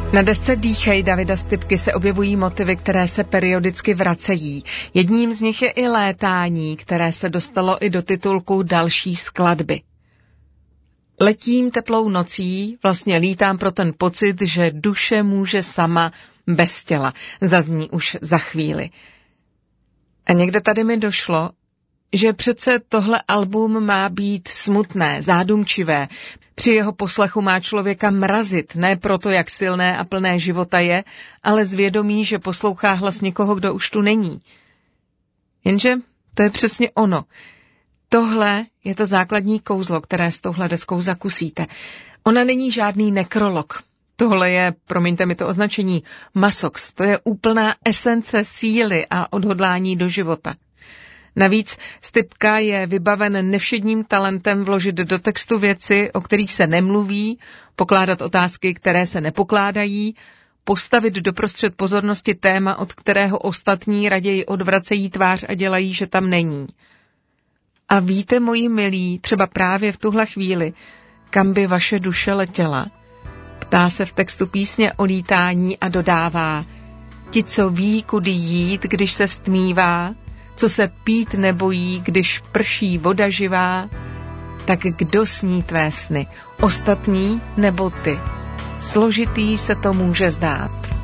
Na desce Dýchej Davida Stypky se objevují motivy, které se periodicky vracejí. Jedním z nich je i létání, které se dostalo i do titulku další skladby. Letím teplou nocí, vlastně lítám pro ten pocit, že duše může sama bez těla. Zazní už za chvíli. A někde tady mi došlo, že přece tohle album má být smutné, zádumčivé. Při jeho poslechu má člověka mrazit, ne proto, jak silné a plné života je, ale z vědomí, že poslouchá hlas někoho, kdo už tu není. Jenže to je přesně ono. Tohle je to základní kouzlo, které s touhle deskou zakusíte. Ona není žádný nekrolog. Tohle je, promiňte mi to označení, masox. To je úplná esence síly a odhodlání do života. Navíc Stypka je vybaven nevšedním talentem vložit do textu věci, o kterých se nemluví, pokládat otázky, které se nepokládají, postavit doprostřed pozornosti téma, od kterého ostatní raději odvracejí tvář a dělají, že tam není. A víte, moji milí, třeba právě v tuhle chvíli, kam by vaše duše letěla? Ptá se v textu písně o lítání a dodává: ti, co ví, kudy jít, když se stmívá, co se pít nebojí, když prší voda živá, tak kdo sní tvé sny, ostatní nebo ty? Složitý se to může zdát.